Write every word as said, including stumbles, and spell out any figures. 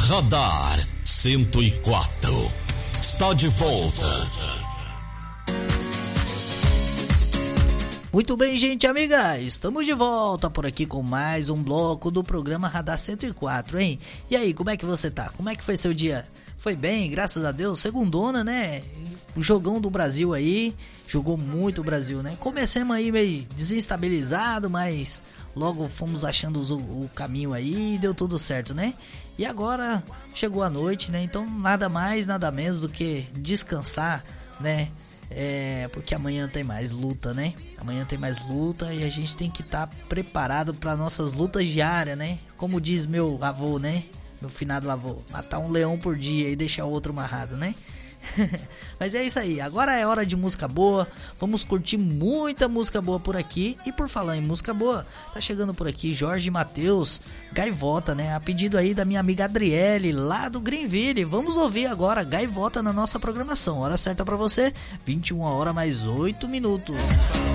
Radar cento e quatro está de volta. Muito bem, gente amiga, estamos de volta por aqui com mais um bloco do programa Radar cento e quatro, hein? E aí, como é que você tá? Como é que foi seu dia? Foi bem, graças a Deus, segundona, né? O jogão do Brasil aí, jogou muito o Brasil, né? Começamos aí meio desestabilizado, mas logo fomos achando o, o caminho aí e deu tudo certo, né? E agora chegou a noite, né? Então nada mais, nada menos do que descansar, né? É, porque amanhã tem mais luta, né? Amanhã tem mais luta e a gente tem que estar tá preparado para nossas lutas diárias, né? Como diz meu avô, né? Meu finado avô, matar um leão por dia e deixar o outro amarrado, né? Mas é isso aí, agora é hora de música boa. Vamos curtir muita música boa por aqui. E por falar em música boa, tá chegando por aqui Jorge Mateus, Gaivota, né? A pedido aí da minha amiga Adriele, lá do Greenville. Vamos ouvir agora Gaivota na nossa programação. Hora certa pra você, vinte e uma horas mais oito minutos.